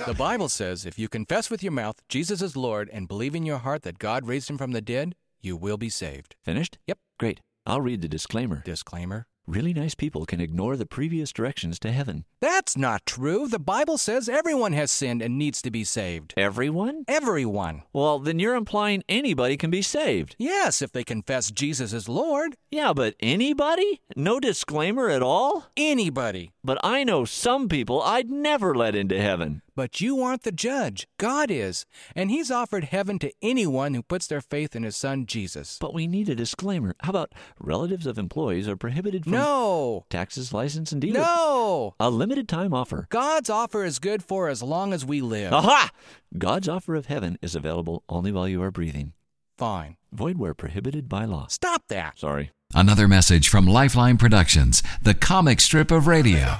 The Bible says if you confess with your mouth Jesus is Lord and believe in your heart that God raised him from the dead, you will be saved. Finished? Yep. Great. I'll read the disclaimer. Disclaimer. Really nice people can ignore the previous directions to heaven. That's not true. The Bible says everyone has sinned and needs to be saved. Everyone? Everyone. Well, then you're implying anybody can be saved. Yes, if they confess Jesus is Lord. Yeah, but anybody? No disclaimer at all? Anybody. But I know some people I'd never let into heaven. But you aren't the judge. God is. And he's offered heaven to anyone who puts their faith in his son Jesus. But we need a disclaimer. How about relatives of employees are prohibited from... No. Taxes, license, and dealer? No. A limited time offer. God's offer is good for as long as we live. Aha! God's offer of heaven is available only while you are breathing. Fine. Void where prohibited by law. Stop that. Sorry. Another message from Lifeline Productions, the comic strip of radio.